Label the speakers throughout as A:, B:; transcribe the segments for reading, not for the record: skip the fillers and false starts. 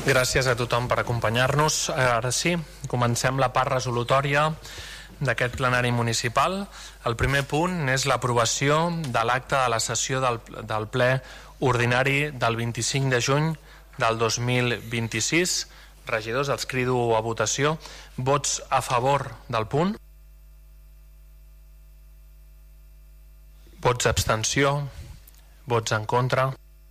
A: Gràcies a tothom per acompanyar-nos. Ara sí, comencem la part resolutòria d'aquest plenari municipal. El primer punt és l'aprovació de l'acte de la sessió del ple ordinari del 25 de juny del 2026. Regidors, els crido a votació. Vots a favor del punt? Vots d'abstenció? Vots en contra?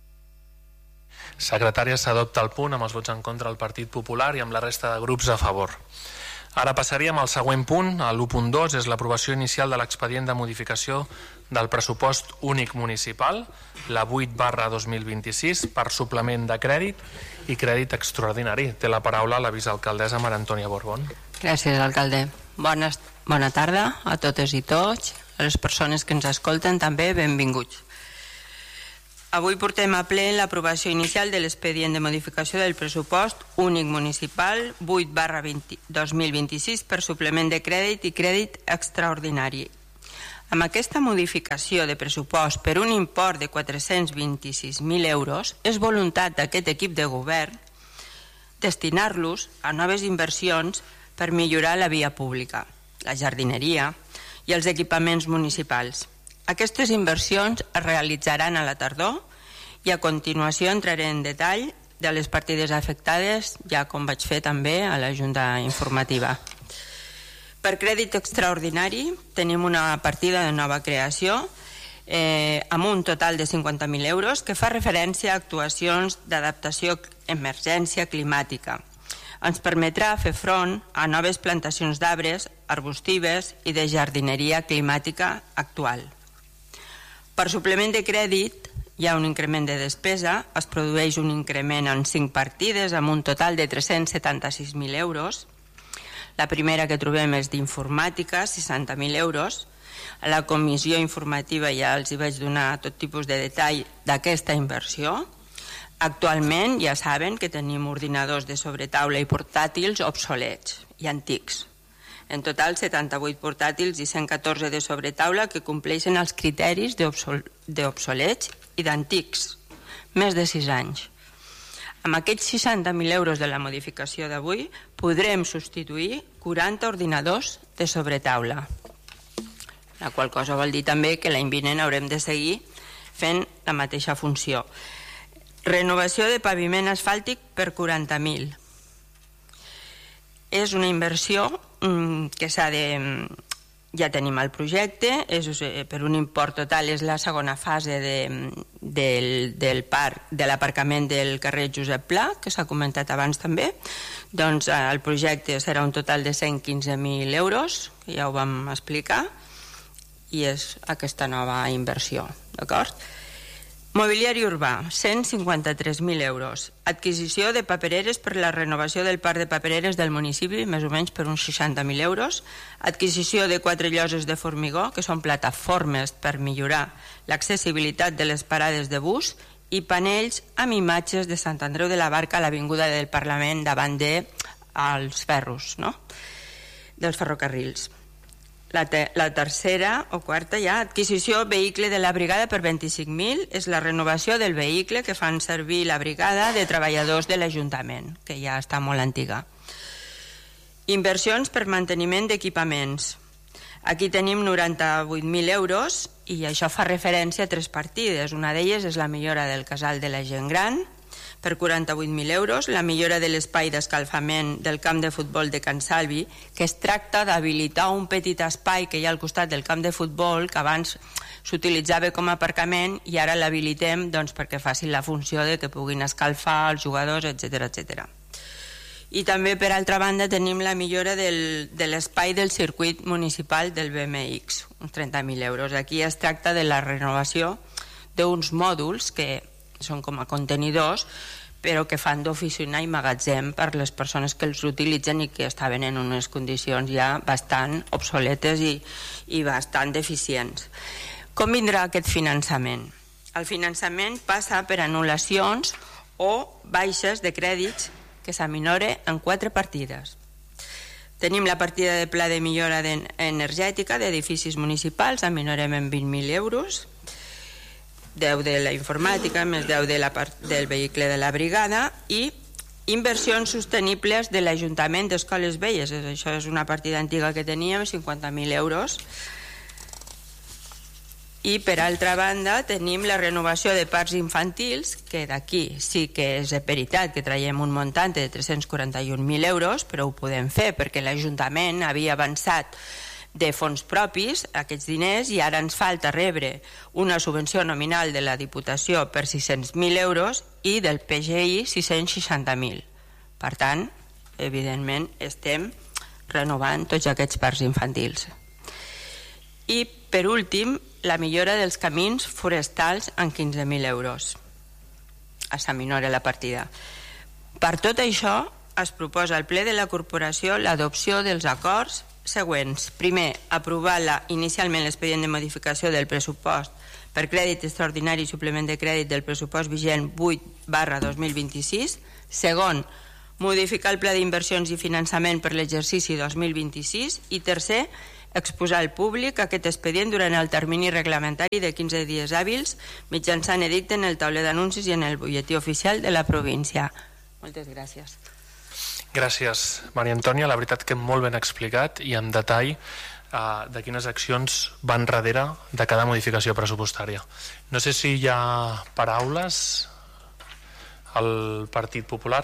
A: Secretària, s'adopta el punt amb els vots en contra del Partit Popular i amb la resta de grups a favor. Ara passaríem al següent punt, l'1.2, és l'aprovació inicial de l'expedient de modificació del pressupost únic municipal, la 8/2026, per suplement de crèdit i crèdit extraordinari. Té la paraula la vicealcaldessa Maria Antònia Borbón.
B: Gràcies, alcalde. Bona tarda a totes i tots, a les persones que ens escolten també, benvinguts. Avui portem a ple l'aprovació inicial de l'expedient de modificació del pressupost únic municipal 8/2026 per suplement de crèdit i crèdit extraordinari. Amb aquesta modificació de pressupost per un import de 426.000 euros, és voluntat d'aquest equip de govern destinar-los a noves inversions per millorar la via pública, la jardineria i els equipaments municipals. Aquestes inversions es realitzaran a la tardor i a continuació entraré en detall de les partides afectades, ja com vaig fer també a la Junta Informativa. Per crèdit extraordinari tenim una partida de nova creació amb un total de 50.000 euros que fa referència a actuacions d'adaptació emergència climàtica. Ens permetrà fer front a noves plantacions d'arbres, arbustives i de jardineria climàtica actual. Per suplement de crèdit hi ha un increment de despesa, es produeix un increment en 5 partides amb un total de 376.000 euros. La primera que trobem és d'informàtica, 60.000 euros. A la comissió informativa ja els hi vaig donar tot tipus de detall d'aquesta inversió. Actualment ja saben que tenim ordinadors de sobretaula i portàtils obsolets i antics. En total, 78 portàtils i 114 de sobretaula que compleixen els criteris d'obsolets i d'antics, més de 6 anys. Amb aquests 60.000 euros de la modificació d'avui podrem substituir 40 ordinadors de sobretaula, la qual cosa vol dir també que l'any vinent haurem de seguir fent la mateixa funció. Renovació de paviment asfàltic per 40.000. És una inversió que s'ha de... Ja tenim el projecte, per un import total és la segona fase de l'aparcament del carrer Josep Pla, que s'ha comentat abans també. Doncs el projecte serà un total de 115.000 euros, que ja ho vam explicar, i és aquesta nova inversió, d'acord? Mobiliari urbà, 153.000 euros. Adquisició de papereres per la renovació del parc de papereres del municipi, més o menys per uns 60.000 euros. Adquisició de 4 lloses de formigó, que són plataformes per millorar l'accessibilitat de les parades de bus, i panells amb imatges de Sant Andreu de la Barca a l'Avinguda del Parlament davant dels ferros, no? Dels ferrocarrils. La tercera o quarta ja, adquisició vehicle de la brigada per 25.000, és la renovació del vehicle que fan servir la brigada de treballadors de l'Ajuntament, que ja està molt antiga. Inversions per manteniment d'equipaments. Aquí tenim 98.000 euros i això fa referència a 3 partides. Una d'elles és la millora del casal de la gent gran, per 48.000 euros, la millora de l'espai d'escalfament del camp de futbol de Can Salvi, que es tracta d'habilitar un petit espai que hi ha al costat del camp de futbol, que abans s'utilitzava com a aparcament i ara l'habilitem perquè faci la funció de que puguin escalfar els jugadors, etc. I també, per altra banda, tenim la millora de l'espai del circuit municipal del BMX, uns 30.000 euros. Aquí es tracta de la renovació d'uns mòduls que són com a contenidors, però que fan d'oficina i magatzem per les persones que els utilitzen i que estaven en unes condicions ja bastant obsoletes i bastant deficients. Com vindrà aquest finançament? El finançament passa per anul·lacions o baixes de crèdits que s'aminore en 4 partides. Tenim la partida de pla de millora energètica d'edificis municipals, aminorem en 20.000 euros, 10 de la informàtica, més 10 del vehicle de la brigada, i Inversions sostenibles de l'Ajuntament d'Escoles Velles. Això és una partida antiga que teníem, 50.000 euros. I per altra banda tenim la renovació de parcs infantils, que d'aquí sí que és veritat que traiem un muntant de 341.000 euros, però ho podem fer perquè l'Ajuntament havia avançat de fons propis aquests diners i ara ens falta rebre una subvenció nominal de la Diputació per 600.000 euros i del PGI 660.000. Per tant, evidentment estem renovant tots aquests parcs infantils. I per últim, la millora dels camins forestals en 15.000 euros. S'aminora la partida. Per tot això es proposa al ple de la corporació l'adopció dels acords següents. Primer, aprovar inicialment l'expedient de modificació del pressupost per crèdit extraordinari i suplement de crèdit del pressupost vigent 8/2026. Segon, modificar el pla d'inversions i finançament per l'exercici 2026. I tercer, exposar al públic aquest expedient durant el termini reglamentari de 15 dies hàbils mitjançant edicte en el tauler d'anuncis i en el butlletí oficial de la província. Moltes gràcies.
A: Gràcies, Maria Antònia. La veritat que molt ben explicat i en detall de quines accions van darrere de cada modificació pressupostària. No sé si hi ha paraules al Partit Popular.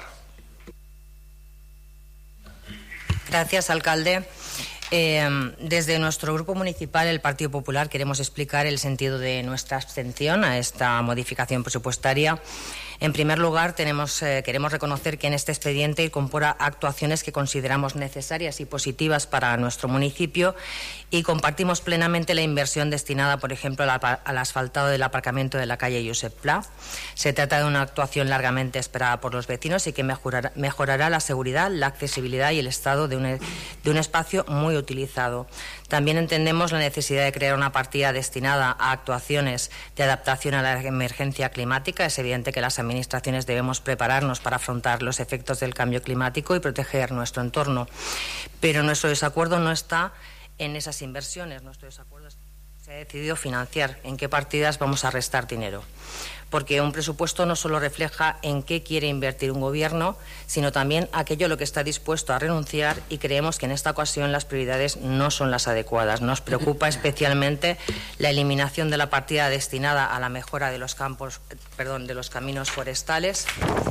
C: Gracias, alcalde. Desde nuestro grupo municipal, el Partido Popular, queremos explicar el sentido de nuestra abstención a esta modificación presupuestaria. En primer lugar, queremos reconocer que en este expediente incorpora actuaciones que consideramos necesarias y positivas para nuestro municipio y compartimos plenamente la inversión destinada, por ejemplo, al asfaltado del aparcamiento de la calle Josep Pla. Se trata de una actuación largamente esperada por los vecinos y que mejorará la seguridad, la accesibilidad y el estado de un espacio muy utilizado. También entendemos la necesidad de crear una partida destinada a actuaciones de adaptación a la emergencia climática. Es evidente que las administraciones debemos prepararnos para afrontar los efectos del cambio climático y proteger nuestro entorno. Pero nuestro desacuerdo no está en esas inversiones. Nuestro desacuerdo es que se ha decidido financiar en qué partidas vamos a restar dinero. Porque un presupuesto no solo refleja en qué quiere invertir un gobierno, sino también aquello a lo que está dispuesto a renunciar, y creemos que en esta ocasión las prioridades no son las adecuadas. Nos preocupa especialmente la eliminación de la partida destinada a la mejora de los caminos forestales.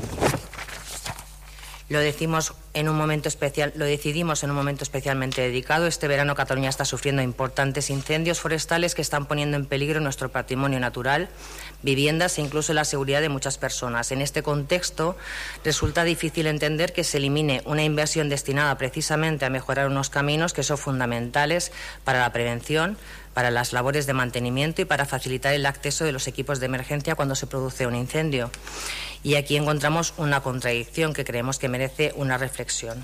C: Lo decidimos en un momento especialmente dedicado. Este verano Cataluña está sufriendo importantes incendios forestales que están poniendo en peligro nuestro patrimonio natural, viviendas e incluso la seguridad de muchas personas. En este contexto resulta difícil entender que se elimine una inversión destinada precisamente a mejorar unos caminos que son fundamentales para la prevención, para las labores de mantenimiento y para facilitar el acceso de los equipos de emergencia cuando se produce un incendio. Y aquí encontramos una contradicción que creemos que merece una reflexión.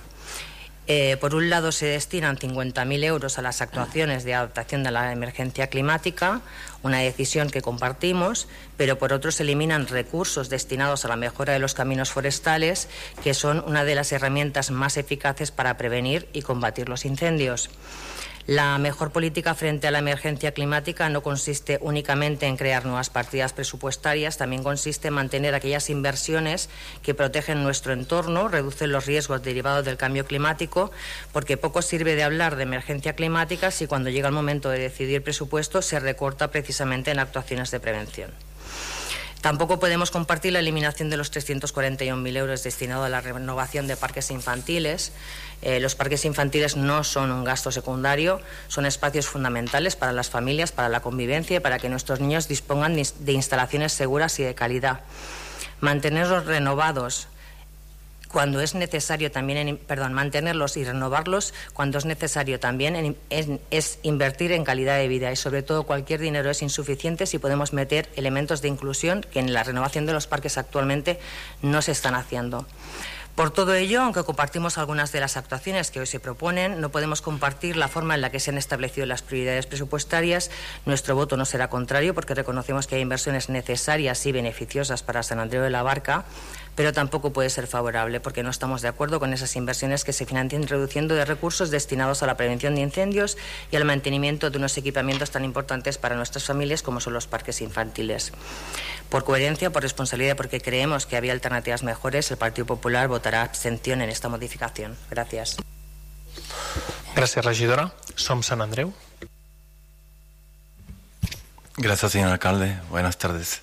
C: Por un lado, se destinan 50.000 euros a las actuaciones de adaptación de la emergencia climática, una decisión que compartimos, pero por otro se eliminan recursos destinados a la mejora de los caminos forestales, que son una de las herramientas más eficaces para prevenir y combatir los incendios. La mejor política frente a la emergencia climática no consiste únicamente en crear nuevas partidas presupuestarias, también consiste en mantener aquellas inversiones que protegen nuestro entorno, reducen los riesgos derivados del cambio climático, porque poco sirve de hablar de emergencia climática si cuando llega el momento de decidir presupuesto se recorta precisamente en actuaciones de prevención. Tampoco podemos compartir la eliminación de los 341.000 euros destinados a la renovación de parques infantiles. Los parques infantiles no son un gasto secundario, son espacios fundamentales para las familias, para la convivencia y para que nuestros niños dispongan de instalaciones seguras y de calidad. Mantenerlos renovados cuando es necesario también, mantenerlos y renovarlos cuando es necesario también es invertir en calidad de vida, y sobre todo cualquier dinero es insuficiente si podemos meter elementos de inclusión que en la renovación de los parques actualmente no se están haciendo. Por todo ello, aunque compartimos algunas de las actuaciones que hoy se proponen, no podemos compartir la forma en la que se han establecido las prioridades presupuestarias. Nuestro voto no será contrario porque reconocemos que hay inversiones necesarias y beneficiosas para San Andreu de la Barca, pero tampoco puede ser favorable porque no estamos de acuerdo con esas inversiones que se financian reduciendo de recursos destinados a la prevención de incendios y al mantenimiento de unos equipamientos tan importantes para nuestras familias como son los parques infantiles. Por coherencia, por responsabilidad, porque creemos que había alternativas mejores, el Partido Popular votará abstención en esta modificación. Gracias.
A: Gràcies, regidora. Som Sant Andreu.
D: Gracias, señor alcalde. Buenas tardes.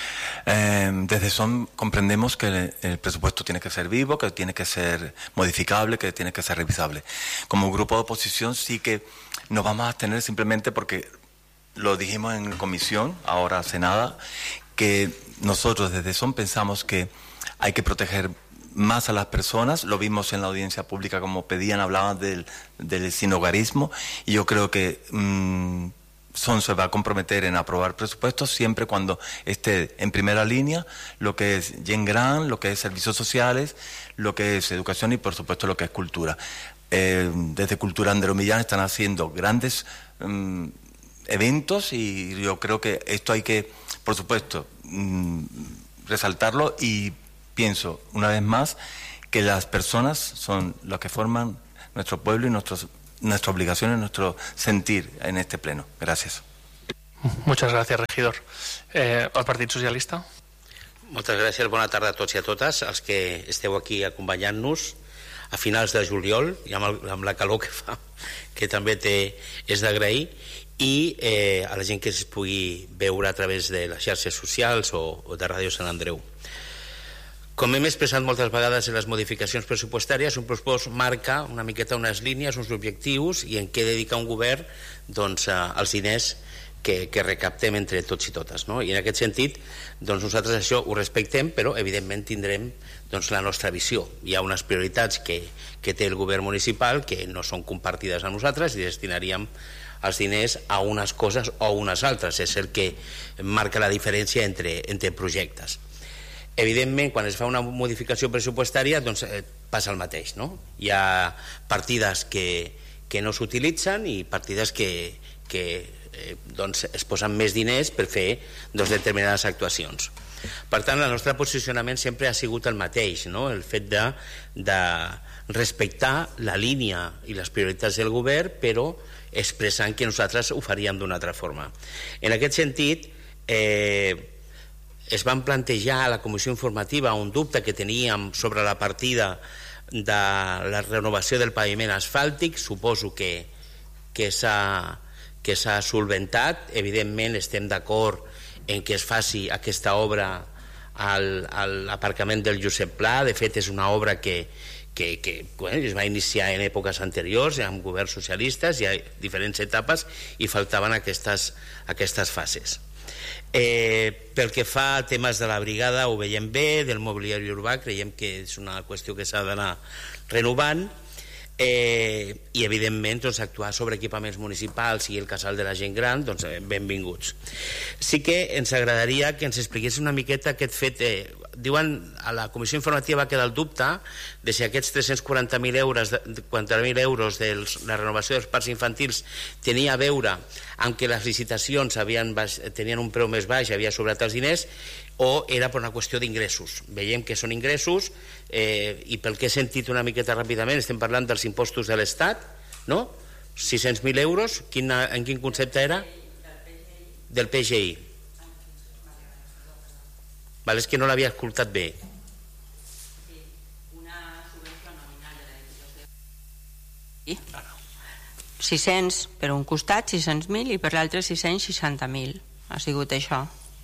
D: Desde SOM comprendemos que el presupuesto tiene que ser vivo, que tiene que ser modificable, que tiene que ser revisable. Como grupo de oposición sí que nos vamos a abstener simplemente porque lo dijimos en comisión, ahora hace nada, que nosotros desde SOM pensamos que hay que proteger más a las personas. Lo vimos en la audiencia pública como pedían, hablaban del sinhogarismo, y yo creo que SOM se va a comprometer en aprobar presupuestos siempre cuando esté en primera línea lo que es Gen Gran, lo que es servicios sociales, lo que es educación y por supuesto lo que es cultura. Desde Cultura Andreu Millán están haciendo grandes eventos y yo creo que esto hay que, por supuesto, resaltarlo, y pienso una vez más que las personas son los que forman nuestro pueblo y nuestra obligación y nuestro sentir en este pleno. Gràcies.
A: Moltes gràcies, regidor. El Partit Socialista.
E: Moltes gràcies, bona tarda a tots i a totes, els que esteu aquí acompanyant-nos a finals de juliol, i amb la calor que fa, que també és d'agrair, i a la gent que es pugui veure a través de les xarxes socials o de Ràdio Sant Andreu. Com hem expressat moltes vegades en les modificacions pressupostàries, un pressupost marca una miqueta unes línies, uns objectius, i en què dedica un govern als diners que recaptem entre tots i totes, no? I en aquest sentit nosaltres això ho respectem, però evidentment tindrem la nostra visió. Hi ha unes prioritats que té el govern municipal que no són compartides amb nosaltres i destinaríem els diners a unes coses o a unes altres. És el que marca la diferència entre projectes. Evidentment, quan es fa una modificació pressupostària passa el mateix, no? Hi ha partides que no s'utilitzen i partides que es posen més diners per fer determinades actuacions. Per tant, el nostre posicionament sempre ha sigut el mateix, no? El fet de respectar la línia i les prioritats del govern, però expressant que nosaltres ho faríem d'una altra forma. En aquest sentit, es van plantejar a la comissió informativa un dubte que teníem sobre la partida de la renovació del paviment asfàltic. Suposo que s'ha solventat. Evidentment estem d'acord en que es faci aquesta obra a l'aparcament del Josep Pla. De fet, és una obra que es va iniciar en èpoques anteriors amb governs socialistes, hi ha diferents etapes i faltaven aquestes fases. Pel que fa a temes de la brigada ho veiem bé, del mobiliari urbà creiem que és una qüestió que s'ha d'anar renovant, i evidentment actuar sobre equipaments municipals i el casal de la gent gran, benvinguts. Sí que ens agradaria que ens expliqués una miqueta aquest fet. Diuen, a la comissió informativa va quedar el dubte de si aquests 340.000 euros de la renovació dels parcs infantils tenia a veure amb que les licitacions tenien un preu més baix, havia sobrat els diners, o era per una qüestió d'ingressos. Veiem que són ingressos, i pel que he sentit una miqueta ràpidament estem parlant dels impostos de l'Estat, no? 600.000 euros, en quin concepte era? Del PGI. És que no l'havia escoltat bé.
B: Una subvenció nominal de la Diputació. 600 per un costat, 600.000, i per l'altre 660.000. Ha sigut això.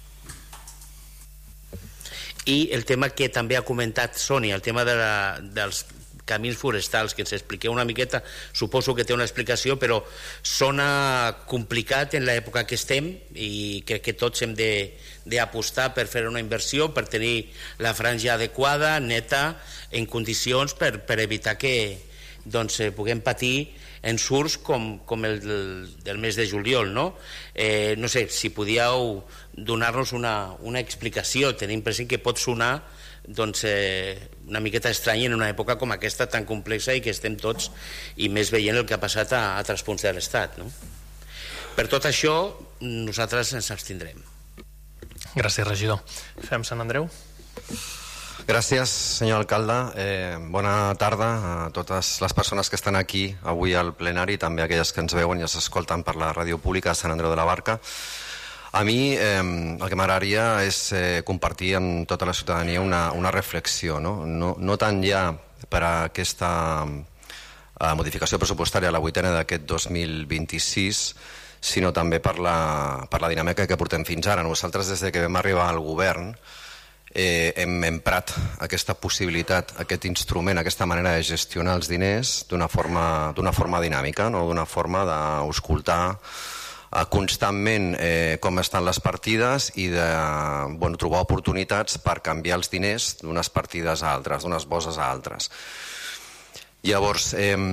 E: I el tema que també ha comentat Sònia, el tema dels camins forestals, que ens expliqueu una miqueta, suposo que té una explicació, però sona complicat en l'època que estem, i crec que tots hem d'apostar per fer una inversió, per tenir la franja adequada, neta, en condicions per evitar que puguem patir ensurts com el del mes de juliol, no? No sé, si podíeu donar-nos una explicació. Tenim present que pot sonar una miqueta estrany en una època com aquesta tan complexa i que estem tots, i més veient el que ha passat a altres punts de l'Estat, no? Per tot això nosaltres ens abstindrem.
A: Gràcies, regidor. Fem Sant Andreu.
F: Gràcies, senyor alcalde. Bona tarda a totes les persones que estan aquí avui al plenari, també aquelles que ens veuen i ens escolten per la ràdio pública de Sant Andreu de la Barca. A mi el que m'agradaria és compartir amb tota la ciutadania una reflexió, no tant ja per a aquesta modificació pressupostària a la 8ª d'aquest 2026, sinó també per la dinàmica que portem fins ara. Nosaltres, des que vam arribar al govern, hem emprat aquesta possibilitat, aquest instrument, aquesta manera de gestionar els diners d'una forma dinàmica, d'una forma d'auscultar constantment com estan les partides i de trobar oportunitats per canviar els diners d'unes partides a altres, d'unes bosses a altres. Llavors,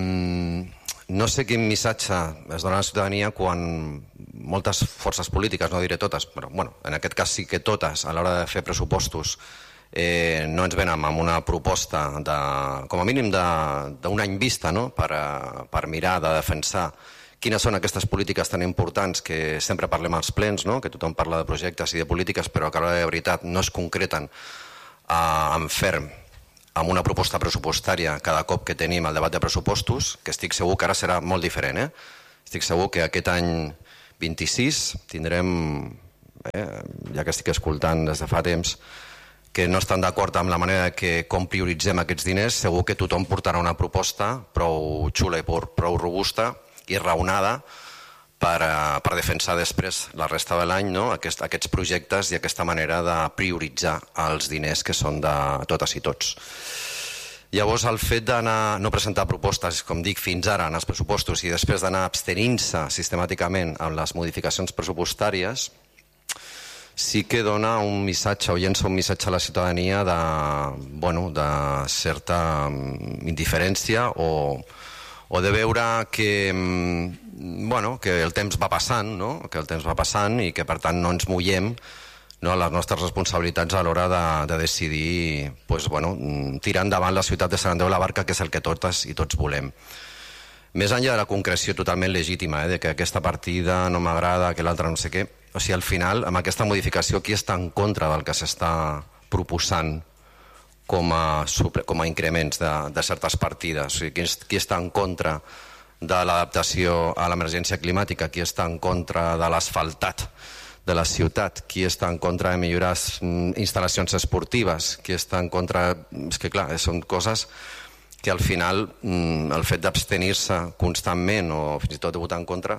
F: no sé quin missatge es dona a la ciutadania quan moltes forces polítiques, no diré totes, però en aquest cas sí que totes, a l'hora de fer pressupostos, no ens venen amb una proposta com a mínim d'un any vista, per mirar de defensar quines són aquestes polítiques tan importants que sempre parlem als plens, que tothom parla de projectes i de polítiques, però que a l'hora de veritat no es concreten en ferm amb una proposta pressupostària cada cop que tenim el debat de pressupostos, que estic segur que ara serà molt diferent. Estic segur que aquest any 26 tindrem, ja que estic escoltant des de fa temps, que no estan d'acord amb la manera que com prioritzem aquests diners, segur que tothom portarà una proposta prou xula i prou robusta i raonada per defensar després la resta de l'any aquests projectes i aquesta manera de prioritzar els diners que són de totes i tots. Llavors, el fet d'anar no presentar propostes, com dic, fins ara en els pressupostos i després d'anar abstenint-se sistemàticament amb les modificacions pressupostàries, sí que dona un missatge o llença un missatge a la ciutadania de certa indiferència o de veure que el temps va passant, i que per tant no ens mullem les nostres responsabilitats a l'hora de decidir tirar endavant la ciutat de Sant Andreu de la Barca, que és el que totes i tots volem. Més enllà de la concreció totalment legítima, de que aquesta partida no m'agrada, que l'altra no sé què, o sigui, al final, amb aquesta modificació, qui està en contra del que s'està proposant com a increments de certes partides? O sigui, qui està en contra de l'adaptació a l'emergència climàtica? Qui està en contra de l'asfaltat de la ciutat? Qui està en contra de millorar instal·lacions esportives? Qui està en contra... És que clar, són coses que al final el fet d'abstenir-se constantment o fins i tot de votar en contra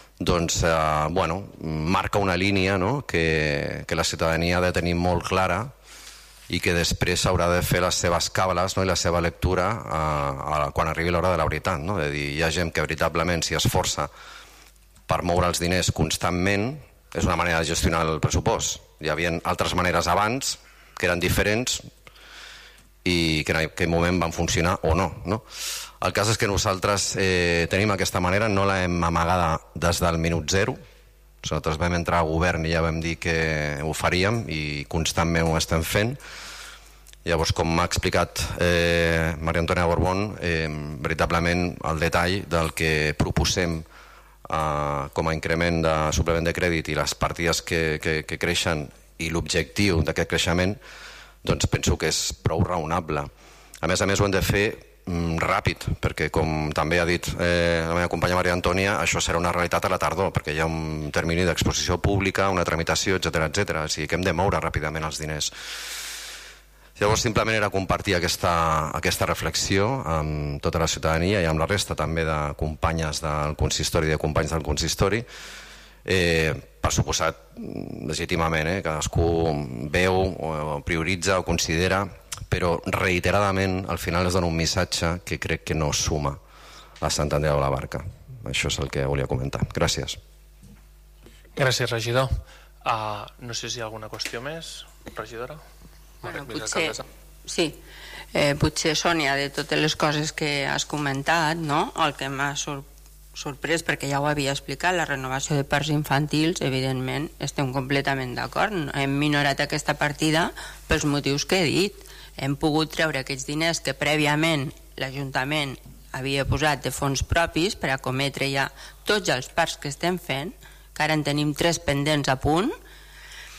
F: marca una línia que la ciutadania ha de tenir molt clara i que després haurà de fer les seves càbales i la seva lectura quan arribi l'hora de la veritat. De dir, hi ha gent que veritablement s'hi esforça per moure els diners constantment. És una manera de gestionar el pressupost. Hi havia altres maneres abans que eren diferents i que en aquell moment van funcionar o no. El cas és que nosaltres tenim aquesta manera, no l'hem amagada des del minut zero. Nosaltres vam entrar a govern i ja vam dir que ho faríem i constantment ho estem fent. Llavors, com m'ha explicat Maria Antònia Borbón, veritablement el detall del que proposem com a increment de suplement de crèdit i les partides que creixen i l'objectiu d'aquest creixement, doncs penso que és prou raonable. A més, ho hem de fer ràpid, perquè com també ha dit la meva companya Maria Antònia, això serà una realitat a la tardor, perquè hi ha un termini d'exposició pública, una tramitació, etc. O sigui que hem de moure ràpidament els diners. Llavors simplement era compartir aquesta reflexió amb tota la ciutadania i amb la resta també de companyes del consistori i de companys del consistori. Per suposat, legítimament, cadascú veu o prioritza o considera, però reiteradament al final es dona un missatge que crec que no suma a Sant Andreu de la Barca. Això és el que volia comentar. Gràcies.
A: Gràcies, regidor. No sé si hi ha alguna qüestió més, regidora?
B: Potser, Sònia, de totes les coses que has comentat, el que m'ha sorprès, perquè ja ho havia explicat, la renovació de parcs infantils, evidentment estem completament d'acord. Hem minorat aquesta partida pels motius que he dit. Hem pogut treure aquests diners que prèviament l'Ajuntament havia posat de fons propis per acometre ja tots els parcs que estem fent, que ara en tenim 3 pendents a punt,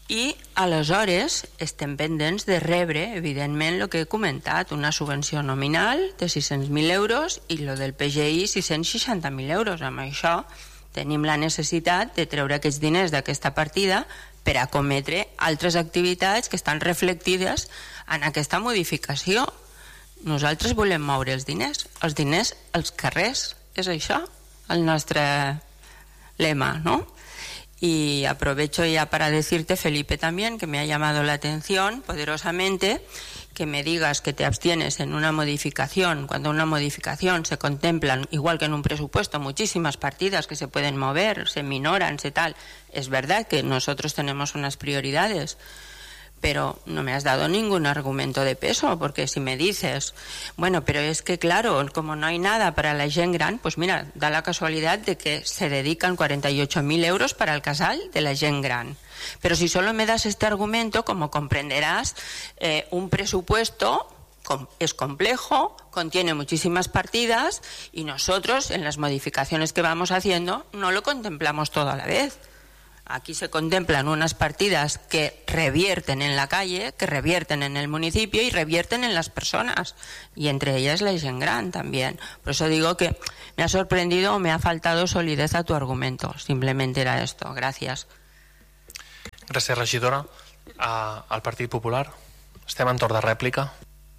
B: I aleshores estem pendents de rebre, evidentment, el que he comentat, una subvenció nominal de 600.000 euros i el del PGI 660.000 euros. Amb això tenim la necessitat de treure aquests diners d'aquesta partida per acometre altres activitats que estan reflectides en aquesta modificació. Nosaltres volem moure els diners als carrers, és això el nostre lema, ¿no? Y aprovecho ya para decirte, Felipe, también, que me ha llamado la atención poderosamente que me digas que te abstienes en una modificación, cuando una modificación se contemplan, igual que en un presupuesto, muchísimas partidas que se pueden mover, se minoran, se tal. Es verdad que nosotros tenemos unas prioridades, pero no me has dado ningún argumento de peso, porque si me dices, bueno, pero es que claro, como no hay nada para la gent gran, pues mira, da la casualidad de que se dedican 48.000 euros para el casal de la gent gran. Pero si solo me das este argumento, como comprenderás, un presupuesto es complejo, contiene muchísimas partidas y nosotros, en las modificaciones que vamos haciendo, no lo contemplamos todo a la vez. Aquí se contemplan unas partidas que revierten en la calle, que revierten en el municipio y revierten en las personas, y entre ellas la gent gran también. Por eso digo que me ha sorprendido o me ha faltado solidez a tu argumento. Simplemente era esto. Gracias.
A: Gràcies, regidora. Al Partit Popular. Estem en torn de rèplica.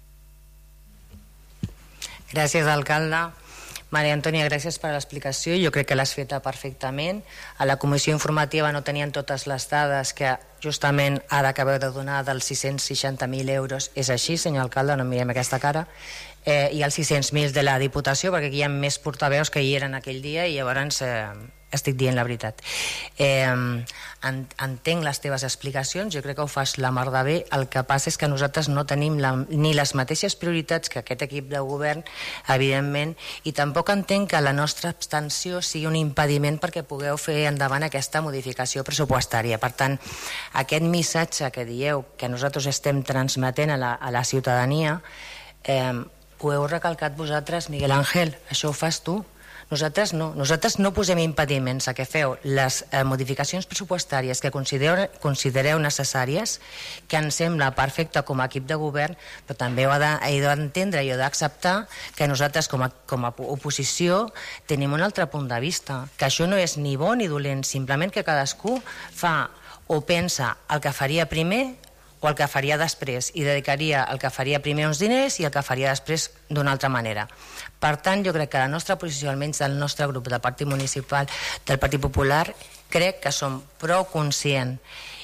C: Gràcies, alcalde. Maria Antònia, gràcies per l'explicació. Jo crec que l'has feta perfectament. A la comissió informativa no tenien totes les dades que justament ara acabeu de donar dels 660.000 euros. És així, senyor alcalde? No em mirem aquesta cara. I els 600.000 de la Diputació, perquè aquí hi ha més portaveus que hi eren aquell dia i llavors estic dient la veritat. Entenc les teves explicacions, jo crec que ho fas la mar de bé. El que passa és que nosaltres no tenim ni les mateixes prioritats que aquest equip de govern, evidentment, i tampoc entenc que la nostra abstenció sigui un impediment perquè pugueu fer endavant aquesta modificació pressupostària. Per tant, aquest missatge que dieu que nosaltres estem transmetent a la ciutadania, ho heu recalcat vosaltres, Miguel Ángel, això ho fas tu. Nosaltres no posem impediments a que feu les modificacions pressupostàries que considereu necessàries, que ens sembla perfecte com a equip de govern, però també heu d'entendre i heu d'acceptar que nosaltres com a oposició tenim un altre punt de vista, que això no és ni bo ni dolent, simplement que cadascú fa o pensa el que faria primer o el que faria després, i dedicaria el que faria primer uns diners i el que faria després d'una altra manera. Per tant, jo crec que la nostra posició, almenys del nostre grup del Partit Municipal del Partit Popular, crec que som prou conscients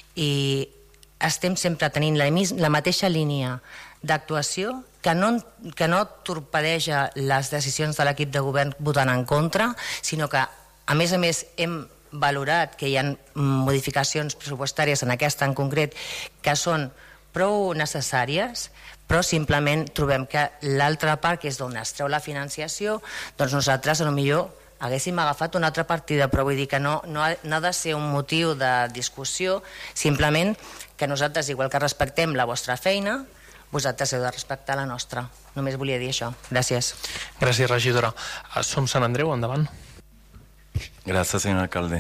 C: i estem sempre tenint la mateixa línia d'actuació, que no torpedeja les decisions de l'equip de govern votant en contra, sinó que, a més, hem valorat que hi ha modificacions pressupostàries en aquesta en concret que són prou necessàries, però simplement trobem que l'altra part, que és d'on es treu la financiació, doncs nosaltres potser haguéssim agafat una altra partida, però vull dir que no ha de ser un motiu de discussió, simplement que nosaltres, igual que respectem la vostra feina, vosaltres heu de respectar la nostra. Només volia dir això. Gràcies.
A: Gràcies, regidora. Som Sant Andreu, endavant.
D: Gracias, señor alcalde.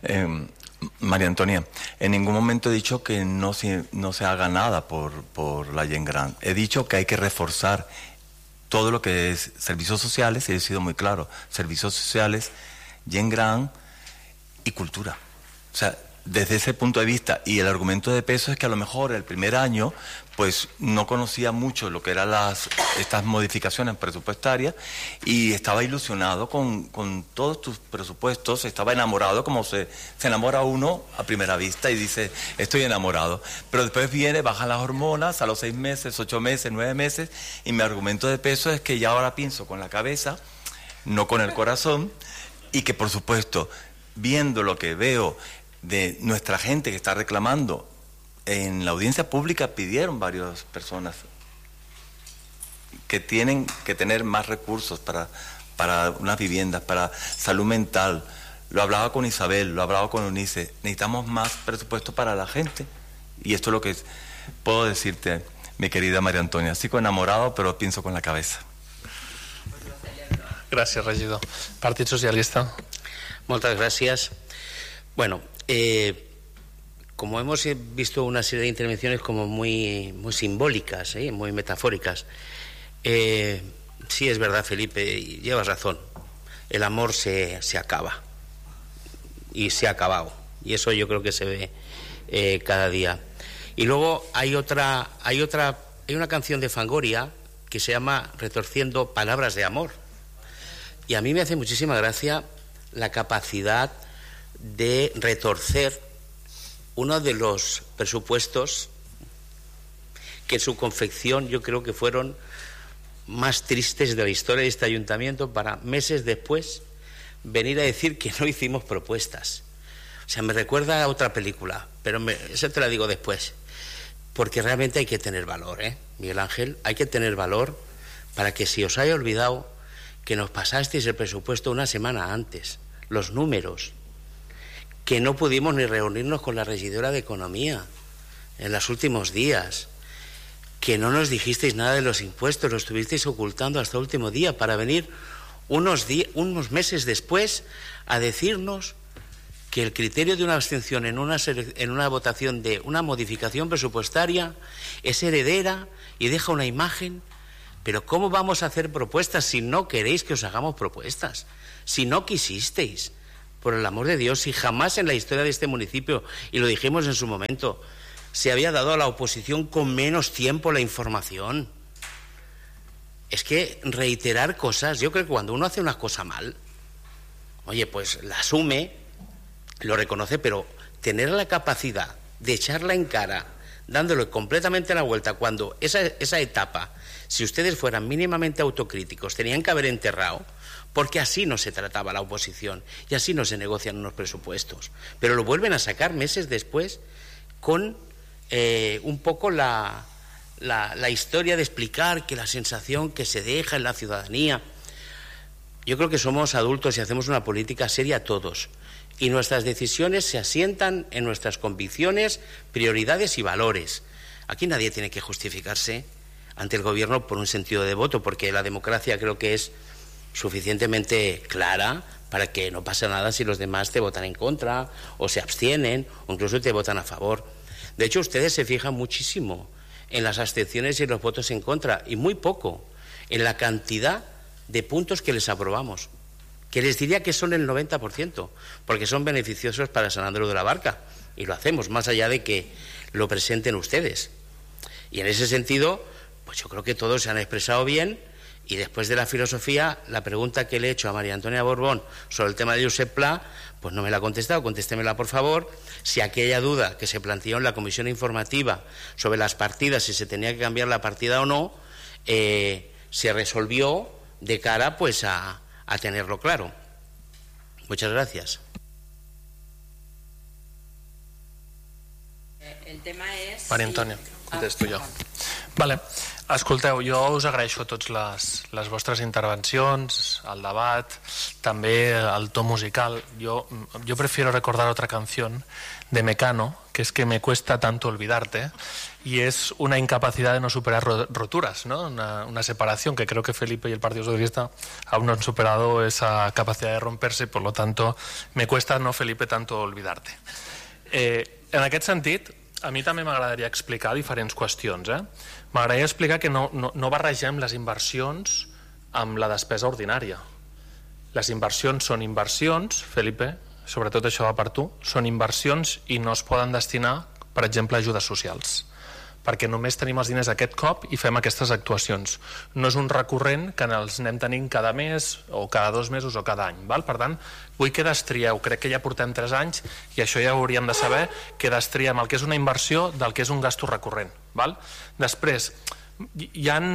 D: María Antonia, en ningún momento he dicho que no se haga nada por la gent gran. He dicho que hay que reforzar todo lo que es servicios sociales, y he sido muy claro, servicios sociales, gent gran y cultura. O sea, desde ese punto de vista, y el argumento de peso es que a lo mejor el primer año pues no conocía mucho lo que eran estas modificaciones presupuestarias y estaba ilusionado con todos tus presupuestos, estaba enamorado como se enamora uno a primera vista y dice, estoy enamorado. Pero después bajan las hormonas a los 6 meses, 8 meses, 9 meses, y mi argumento de peso es que ya ahora pienso con la cabeza, no con el corazón, y que por supuesto, viendo lo que veo de nuestra gente que está reclamando, en la audiencia pública pidieron varias personas que tienen que tener más recursos para unas viviendas, para salud mental. Lo hablaba con Isabel, lo hablaba con Eunice. Necesitamos más presupuesto para la gente. Y esto es lo que puedo decirte, mi querida María Antonia. Sigo enamorado, pero pienso con la cabeza.
A: Gràcies, regidor. Partit Socialista.
E: Moltes gràcies. Bueno, como hemos visto una serie de intervenciones como muy simbólicas, muy metafóricas, sí es verdad, Felipe, llevas razón, el amor se acaba y se ha acabado, y eso yo creo que se ve cada día. Y luego hay una canción de Fangoria que se llama Retorciendo Palabras de Amor, y a mí me hace muchísima gracia la capacidad de retorcer uno de los presupuestos que en su confección yo creo que fueron más tristes de la historia de este ayuntamiento, para meses después venir a decir que no hicimos propuestas. O sea, me recuerda a otra película, pero eso te la digo después, porque realmente hay que tener valor, Miguel Ángel, hay que tener valor para que si os haya olvidado que nos pasasteis el presupuesto una semana antes, los números, que no pudimos ni reunirnos con la regidora de Economía en los últimos días, que no nos dijisteis nada de los impuestos, lo estuvisteis ocultando hasta el último día para venir unos meses después a decirnos que el criterio de una abstención en una votación de una modificación presupuestaria es heredera y deja una imagen. Pero ¿cómo vamos a hacer propuestas si no queréis que os hagamos propuestas? Si no quisisteis. Por el amor de Dios, si jamás en la historia de este municipio, y lo dijimos en su momento, se había dado a la oposición con menos tiempo la información. Es que reiterar cosas, yo creo que cuando uno hace una cosa mal, oye, pues la asume, lo reconoce, pero tener la capacidad de echarla en cara, dándole completamente la vuelta, cuando esa etapa, si ustedes fueran mínimamente autocríticos, tenían que haber enterrado, porque así no se trataba la oposición y así no se negocian unos presupuestos. Pero lo vuelven a sacar meses después con un poco la historia de explicar que la sensación que se deja en la ciudadanía. Yo creo que somos adultos y hacemos una política seria todos, y nuestras decisiones se asientan en nuestras convicciones, prioridades y valores. Aquí nadie tiene que justificarse ante el gobierno por un sentido de voto, porque la democracia creo que es suficientemente clara para que no pase nada si los demás te votan en contra o se abstienen o incluso te votan a favor. De hecho, ustedes se fijan muchísimo en las abstenciones y los votos en contra, y muy poco en la cantidad de puntos que les aprobamos, que les diría que son el 90%, porque son beneficiosos para San Andreu de la Barca, y lo hacemos más allá de que lo presenten ustedes. Y en ese sentido, pues yo creo que todos se han expresado bien. Y después de la filosofía, la pregunta que le he hecho a María Antonia Borbón sobre el tema de Josep Pla, pues no me la ha contestado, contéstemela por favor. Si aquella duda que se planteó en la comisión informativa sobre las partidas, si se tenía que cambiar la partida o no, se resolvió de cara pues a tenerlo claro. Muchas gracias.
B: El tema és...
A: Maria Antònia, contesto jo. Vale. Escolteu, jo us agraeixo a tots les vostres intervencions, el debat, també el to musical. Yo prefiero recordar otra canción de Mecano, que es que me cuesta tanto olvidarte, y es una incapacidad de no superar roturas, ¿no? Una separación que creo que Felipe y el Partido Socialista aún no han superado esa capacidad de romperse, por lo tanto me cuesta, no, Felipe, tanto olvidarte. En aquest sentit, a mi també m'agradaria explicar diferents qüestions. M'agradaria explicar que no barregem les inversions amb la despesa ordinària. Les inversions són inversions, Felipe, sobretot això va per tu, són inversions i no es poden destinar, per exemple, a ajudes socials, perquè només tenim els diners aquest cop i fem aquestes actuacions. No és un recurrent que els anem tenint cada mes o cada 2 mesos o cada any. Per tant, vull que destrieu, crec que ja portem 3 anys i això ja ho hauríem de saber, que destriem el que és una inversió del que és un gasto recurrent. Després, hi ha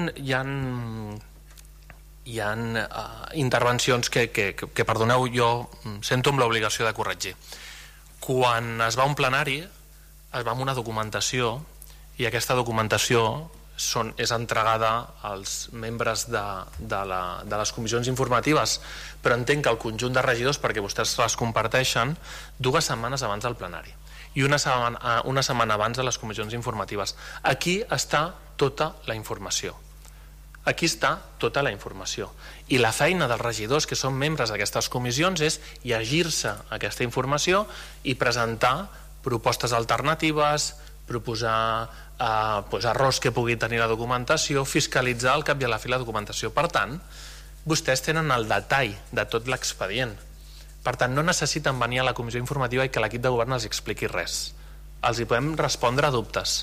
A: intervencions que, perdoneu, jo sento amb l'obligació de corregir. Quan es va a un plenari, es va amb una documentació i aquesta documentació és entregada als membres de les comissions informatives, però entenc que el conjunt de regidors, perquè vostès les comparteixen 2 setmanes abans del plenari i una setmana abans de les comissions informatives. Aquí està tota la informació. Aquí està tota la informació. I la feina dels regidors que són membres d'aquestes comissions és llegir-se aquesta informació i presentar propostes alternatives, proposar errors que pugui tenir la documentació, fiscalitzar al cap i a la fi la documentació. Per tant, vostès tenen el detall de tot l'expedient. Per tant, no necessiten venir a la comissió informativa i que l'equip de govern els expliqui res. Els hi podem respondre a dubtes,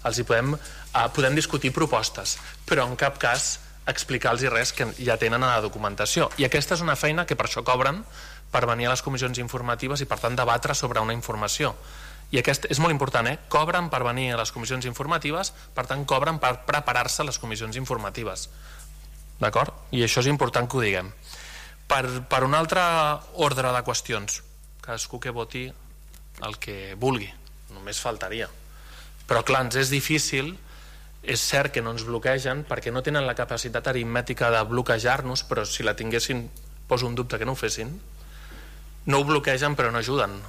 A: podem discutir propostes, però en cap cas explicar-los res que ja tenen a la documentació. I aquesta és una feina que per això cobren, per venir a les comissions informatives i per tant debatre sobre una informació. I aquest és molt important, cobren per venir a les comissions informatives, per tant cobren per preparar-se a les comissions informatives. D'acord? I això és important que ho diguem. Per un altre ordre de qüestions, cadascú que voti el que vulgui, només faltaria. Però clar, ens és difícil, és cert que no ens bloquegen perquè no tenen la capacitat aritmètica de bloquejar-nos, però si la tinguessin, poso un dubte que no ho fessin. No ho bloquegen però no ajuden.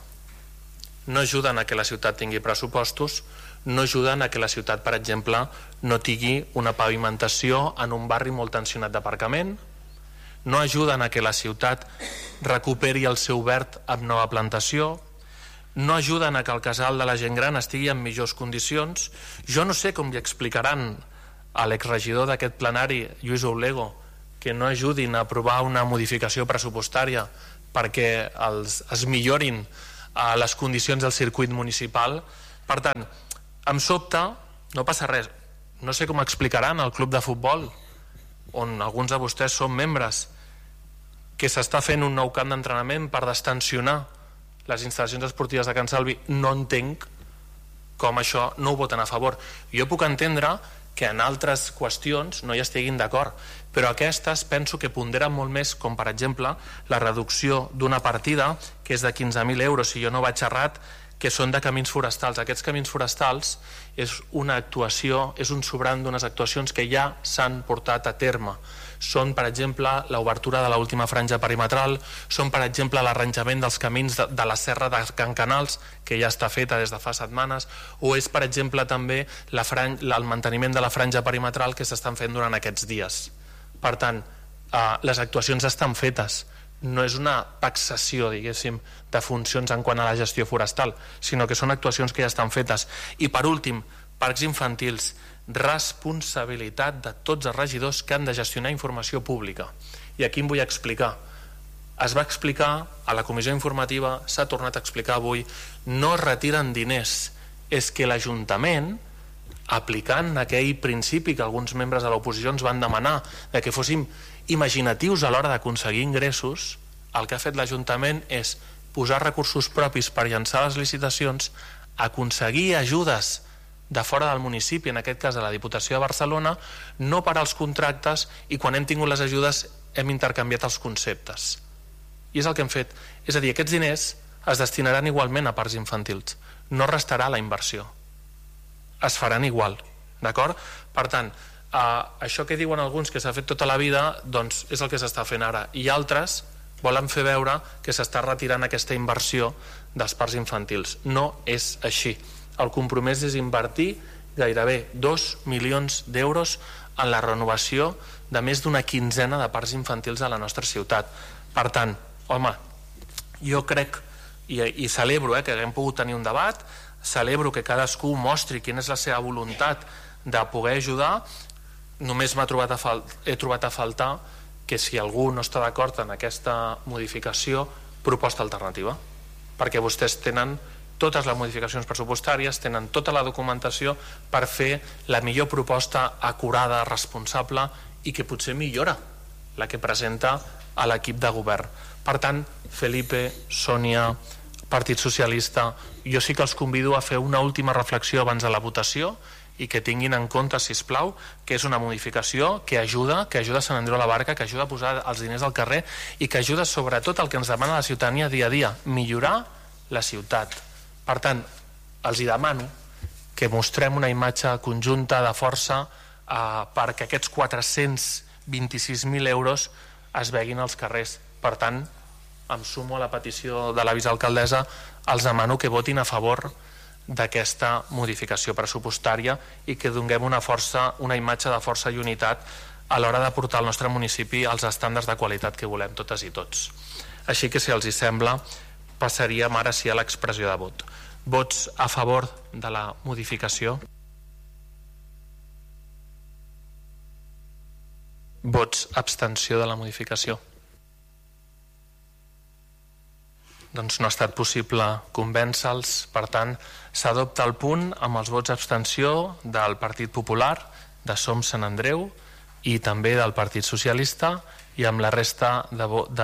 A: No ajuden a que la ciutat tingui pressupostos, no ajuden a que la ciutat, per exemple, no tingui una pavimentació en un barri molt tensionat d'aparcament, no ajuden a que la ciutat recuperi el seu verd amb nova plantació, no ajuden a que el casal de la gent gran estigui en millors condicions. Jo no sé com li explicaran a l'exregidor d'aquest plenari, Lluís Oulego, que no ajudin a aprovar una modificació pressupostària perquè es millorin les condicions del circuit municipal. Per tant, em sobta, no passa res, no sé com explicaran al club de futbol, on alguns de vostès són membres, que s'està fent un nou camp d'entrenament per destensionar les instal·lacions esportives de Can Salvi. No entenc com això no ho voten a favor. Jo puc entendre que en altres qüestions no hi estiguin d'acord, però aquestes penso que ponderen molt més, com per exemple la reducció d'una partida que és de 15.000 euros, si jo no vaig errat, que són de camins forestals. Aquests camins forestals és una actuació, és un sobrant d'unes actuacions que ja s'han portat a terme. Són, per exemple, l'obertura de l'última franja perimetral, són, per exemple, l'arranjament dels camins de la serra de Can Canals, que ja està feta des de fa setmanes, o és, per exemple, també el manteniment de la franja perimetral que s'estan fent durant aquests dies. Per tant, les actuacions estan fetes. No és una taxació, diguéssim, de funcions en quant a la gestió forestal, sinó que són actuacions que ja estan fetes. I per últim, parcs infantils, responsabilitat de tots els regidors que han de gestionar informació pública. I aquí em vull explicar. Es va explicar a la comissió informativa, s'ha tornat a explicar avui, no es retiren diners, és que l'Ajuntament, aplicant aquell principi que alguns membres de l'oposició ens van demanar, de que fóssim imaginatius a l'hora d'aconseguir ingressos, el que ha fet l'Ajuntament és posar recursos propis per llançar les licitacions, aconseguir ajudes de fora del municipi, en aquest cas de la Diputació de Barcelona, no per als contractes, i quan hem tingut les ajudes hem intercanviat els conceptes. I és el que hem fet. És a dir, aquests diners es destinaran igualment a parcs infantils. No restarà la inversió. Es faran igual. D'acord? Per tant, això que diuen alguns que s'ha fet tota la vida, doncs és el que s'està fent ara. I altres volen fer veure que s'està retirant aquesta inversió dels parcs infantils. No és així. El compromès és invertir gairebé 2 milions d'euros en la renovació de més d'una quinzena de parcs infantils a la nostra ciutat. Per tant, home, jo crec i celebro que haguem pogut tenir un debat, celebro que cadascú mostri quina és la seva voluntat de poder ajudar. Només he trobat a faltar que si algú no està d'acord en aquesta modificació, proposta alternativa, perquè vostès tenen totes les modificacions pressupostàries, tenen tota la documentació per fer la millor proposta acurada, responsable i que potser millora la que presenta a l'equip de govern. Per tant, Felipe, Sònia, Partit Socialista, jo sí que els convido a fer una última reflexió abans de la votació i que tinguin en compte, sisplau, que és una modificació que ajuda a Sant Andreu de la Barca, que ajuda a posar els diners al carrer i que ajuda sobretot al que ens demana la ciutadania dia a dia, millorar la ciutat. Per tant, els hi demano que mostrem una imatge conjunta de força perquè aquests 426.000 euros es veguin als carrers. Per tant, em sumo a la petició de la vicealcaldessa, els demano que votin a favor d'aquesta modificació pressupostària i que donem una imatge de força i unitat a l'hora de portar el nostre municipi als estàndards de qualitat que volem totes i tots. Així que, si els hi sembla, passaríem ara sí a l'expressió de vot. Vots a favor de la modificació? Vots abstenció de la modificació? Doncs no ha estat possible convèncer-los, per tant s'adopta el punt amb els vots abstenció del Partit Popular, de Som Sant Andreu i també del Partit Socialista i amb la resta de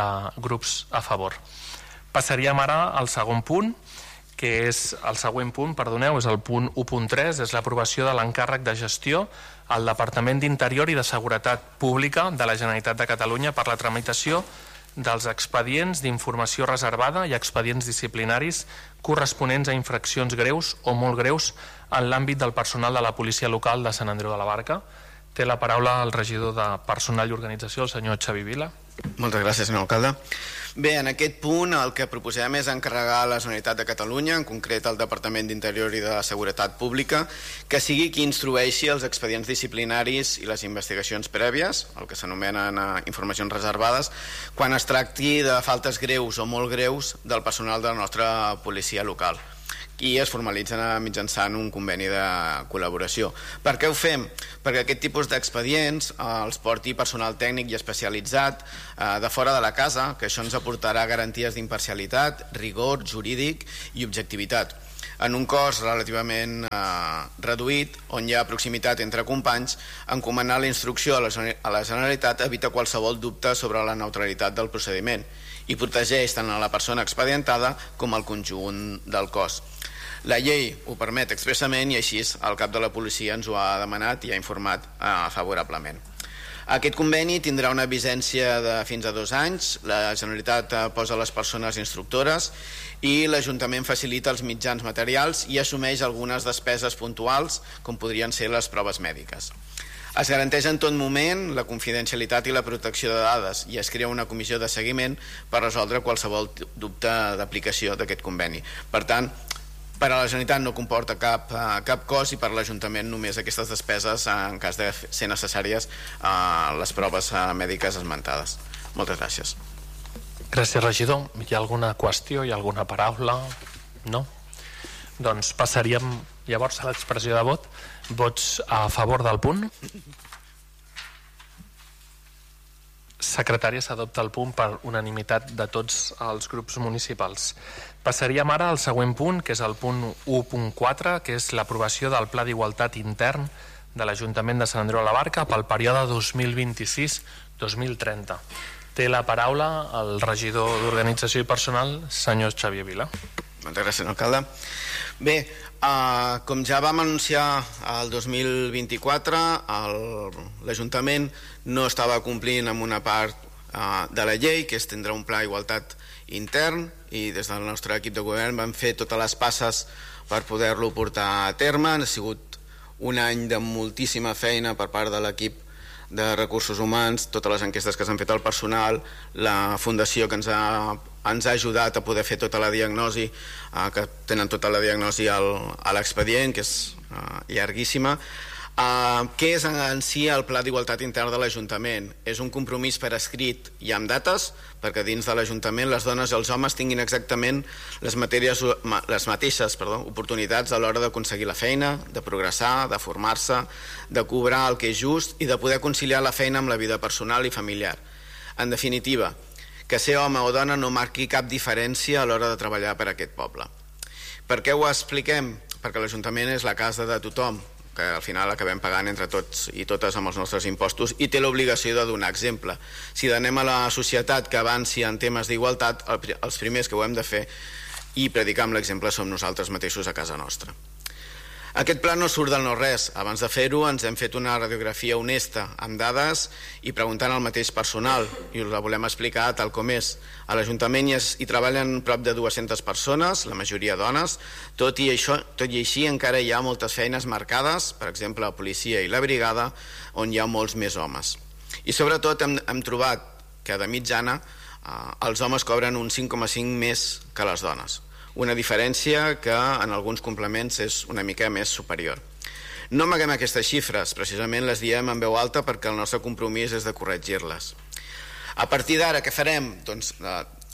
A: grups a favor. Passaríem ara al següent punt, que és el següent punt, perdoneu, és el punt 1.3, és l'aprovació de l'encàrrec de gestió al Departament d'Interior i de Seguretat Pública de la Generalitat de Catalunya per la tramitació dels expedients d'informació reservada i expedients disciplinaris corresponents a infraccions greus o molt greus en l'àmbit del personal de la policia local de Sant Andreu de la Barca. Té la paraula el regidor de Personal i Organització, el senyor Xavi Vila.
G: Moltes gràcies, senyor alcalde. Bé, en aquest punt el que proposem és encarregar a la Generalitat de Catalunya, en concret al Departament d'Interior i de Seguretat Pública, que sigui qui instrueixi els expedients disciplinaris i les investigacions prèvies, el que s'anomenen informacions reservades, quan es tracti de faltes greus o molt greus del personal de la nostra policia local, i es formalitzen mitjançant un conveni de col·laboració. Per què ho fem? Perquè aquest tipus d'expedients els porti personal tècnic i especialitzat de fora de la casa, que això ens aportarà garanties d'imparcialitat, rigor jurídic i objectivitat. En un cos relativament reduït, on hi ha proximitat entre companys, encomanar la instrucció a la Generalitat evita qualsevol dubte sobre la neutralitat del procediment i protegeix tant a la persona expedientada com al conjunt del cos. La llei ho permet expressament i així el cap de la policia ens ho ha demanat i ha informat favorablement. Aquest conveni tindrà una vigència de fins a 2 anys, la Generalitat posa les persones instructores i l'Ajuntament facilita els mitjans materials i assumeix algunes despeses puntuals, com podrien ser les proves mèdiques. Es garanteix en tot moment la confidencialitat i la protecció de dades i es crea una comissió de seguiment per resoldre qualsevol dubte d'aplicació d'aquest conveni. Per tant, per a la Generalitat no comporta cap cost i per a l'Ajuntament només aquestes despeses en cas de ser necessàries les proves mèdiques esmentades. Moltes gràcies.
A: Gràcies, regidor. Hi ha alguna qüestió? Hi ha alguna paraula? No? Doncs passaríem llavors a l'expressió de vot. Vots a favor del punt? Secretària, s'adopta el punt per unanimitat de tots els grups municipals. Passaríem ara al següent punt, que és el punt 1.4, que és l'aprovació del Pla d'Igualtat Intern de l'Ajuntament de Sant Andreu de la Barca pel període 2026-2030. Té la paraula el regidor d'Organització i Personal, senyor Xavier Vila.
G: Moltes gràcies, alcalde. Bé, com ja vam anunciar el 2024, l'Ajuntament no estava complint amb una part de la llei, que és tindre un pla d'igualtat intern, i des del nostre equip de govern vam fer totes les passes per poder-lo portar a terme. Ha sigut un any de moltíssima feina per part de l'equip de recursos humans, totes les enquestes que s'han fet al personal, la fundació que ens ha ajudat a poder fer tota la diagnosi, que tenen tota la diagnosi a l'expedient, que és llarguíssima. Què és en si el Pla d'Igualtat Intern de l'Ajuntament? És un compromís per escrit i amb dates, perquè dins de l'Ajuntament les dones i els homes tinguin exactament les mateixes oportunitats a l'hora d'aconseguir la feina, de progressar, de formar-se, de cobrar el que és just i de poder conciliar la feina amb la vida personal i familiar. En definitiva, que ser home o dona no marqui cap diferència a l'hora de treballar per a aquest poble. Per què ho expliquem? Perquè l'Ajuntament és la casa de tothom, que al final acabem pagant entre tots i totes amb els nostres impostos, i té l'obligació de donar exemple. Si anem a la societat que avanci en temes d'igualtat, els primers que ho hem de fer i predicar amb l'exemple som nosaltres mateixos a casa nostra. Aquest pla no surt del no-res. Abans de fer-ho ens hem fet una radiografia honesta, amb dades i preguntant al mateix personal, i us la volem explicar tal com és. A l'Ajuntament hi treballen prop de 200 persones, la majoria dones. Tot i així encara hi ha moltes feines marcades, per exemple la policia i la brigada, on hi ha molts més homes. I sobretot hem trobat que de mitjana els homes cobren un 5,5 més que les dones. Una diferència que en alguns complements és una mica més superior. No amaguem aquestes xifres, precisament les diem en veu alta perquè el nostre compromís és de corregir-les. A partir d'ara, què farem? Doncs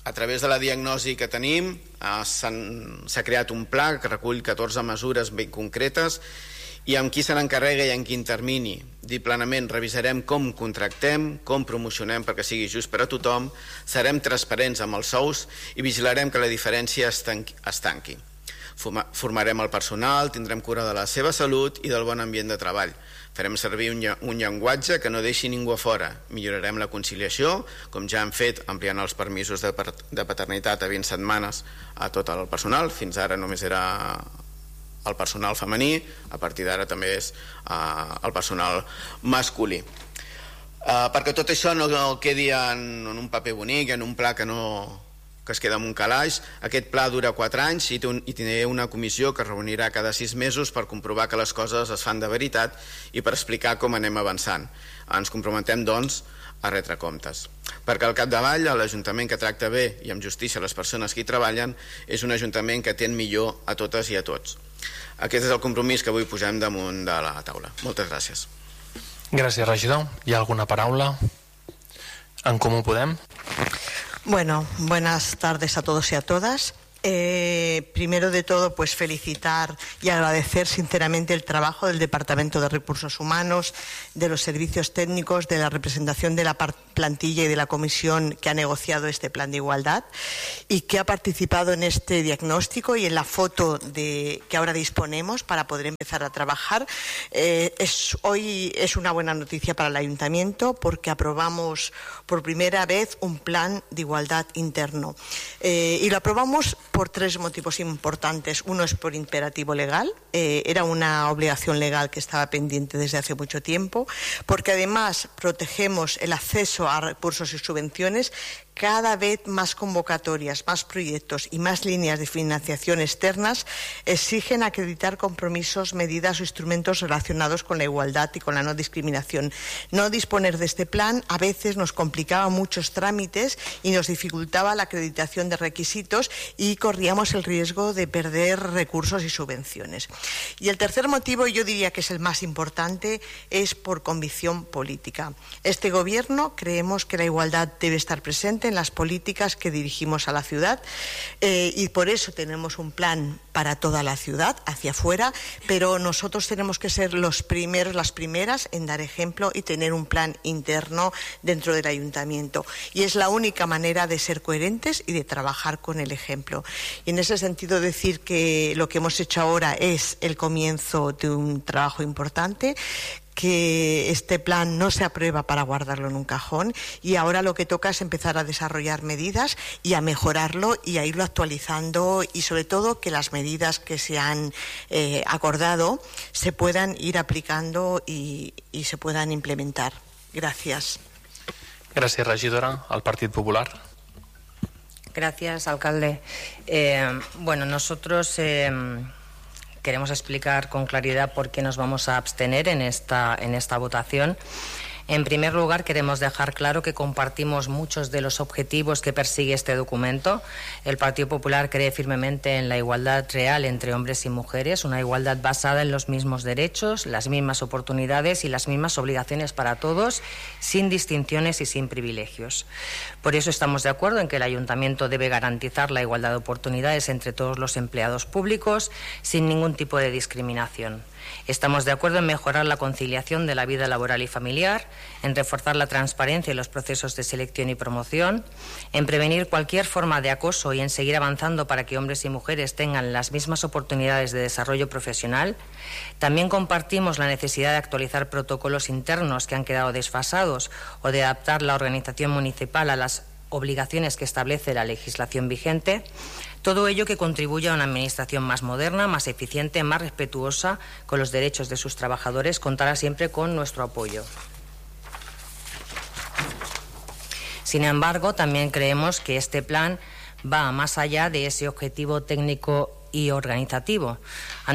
G: A través de la diagnosi que tenim s'ha creat un pla que recull 14 mesures ben concretes i amb qui se n'encarrega i en quin termini. Dit planament, revisarem com contractem, com promocionem perquè sigui just per a tothom, serem transparents amb els sous i vigilarem que la diferència es tanqui. Formarem el personal, tindrem cura de la seva salut i del bon ambient de treball. Farem servir un llenguatge que no deixi ningú a fora. Millorarem la conciliació, com ja hem fet ampliant els permisos de paternitat a 20 setmanes a tot el personal. Fins ara només era el personal femení, a partir d'ara també és el personal masculí. Perquè tot això no quedi en un paper bonic, en un pla que es queda en un calaix. Aquest pla dura 4 anys i té una comissió que es reunirà cada 6 mesos per comprovar que les coses es fan de veritat i per explicar com anem avançant. Ens comprometem, doncs, a retre comptes. Perquè al capdavall, l'Ajuntament que tracta bé i amb justícia les persones que hi treballen és un Ajuntament que atén millor a totes i a tots. Aquest és el compromís que avui posem damunt de la taula. Moltes gràcies.
A: Gràcies, regidor. Hi ha alguna paraula? En Comú Podem?
H: Bueno, buenas tardes a todos y a todas. Primero de todo, pues felicitar y agradecer sinceramente el trabajo del Departamento de Recursos Humanos, de los servicios técnicos, de la representación de la plantilla y de la comisión que ha negociado este plan de igualdad y que ha participado en este diagnóstico y en la foto que ahora disponemos para poder empezar a trabajar. Hoy es una buena noticia para el Ayuntamiento porque aprobamos por primera vez un plan de igualdad interno y lo aprobamos por 3 motivos importantes. Uno es por imperativo legal, era una obligación legal que estaba pendiente desde hace mucho tiempo, porque además protegemos el acceso a recursos y subvenciones. Cada vez más convocatorias, más proyectos y más líneas de financiación externas exigen acreditar compromisos, medidas o instrumentos relacionados con la igualdad y con la no discriminación. No disponer de este plan a veces nos complicaba muchos trámites y nos dificultaba la acreditación de requisitos y corríamos el riesgo de perder recursos y subvenciones. Y el tercer motivo, yo diría que es el más importante, es por convicción política. Este Gobierno creemos que la igualdad debe estar presente en las políticas que dirigimos a la ciudad y por eso tenemos un plan para toda la ciudad, hacia afuera, pero nosotros tenemos que ser los primeros, las primeras en dar ejemplo y tener un plan interno dentro del Ayuntamiento. Y es la única manera de ser coherentes y de trabajar con el ejemplo. Y en ese sentido decir que lo que hemos hecho ahora es el comienzo de un trabajo importante, que este plan no se aprueba para guardarlo en un cajón y ahora lo que toca es empezar a desarrollar medidas y a mejorarlo y a irlo actualizando y sobre todo que las medidas que se han acordado se puedan ir aplicando y se puedan implementar. Gracias.
A: Gràcies, regidora. El Partit Popular.
C: Gracias, alcalde. Nosotros queremos explicar con claridad por qué nos vamos a abstener en esta votación. En primer lugar, queremos dejar claro que compartimos muchos de los objetivos que persigue este documento. El Partido Popular cree firmemente en la igualdad real entre hombres y mujeres, una igualdad basada en los mismos derechos, las mismas oportunidades y las mismas obligaciones para todos, sin distinciones y sin privilegios. Por eso estamos de acuerdo en que el Ayuntamiento debe garantizar la igualdad de oportunidades entre todos los empleados públicos, sin ningún tipo de discriminación. Estamos de acuerdo en mejorar la conciliación de la vida laboral y familiar, en reforzar la transparencia en los procesos de selección y promoción, en prevenir cualquier forma de acoso y en seguir avanzando para que hombres y mujeres tengan las mismas oportunidades de desarrollo profesional. También compartimos la necesidad de actualizar protocolos internos que han quedado desfasados o de adaptar la organización municipal a las obligaciones que establece la legislación vigente. Todo ello que contribuye a una administración más moderna, más eficiente, más respetuosa con los derechos de sus trabajadores, contará siempre con nuestro apoyo. Sin embargo, también creemos que este plan va más allá de ese objetivo técnico y organizativo.